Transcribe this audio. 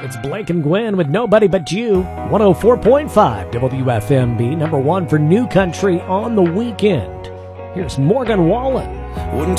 It's Blake and Gwen with Nobody But You. 104.5 WFMB, number one for New Country on the weekend. Here's Morgan Wallen. Wouldn't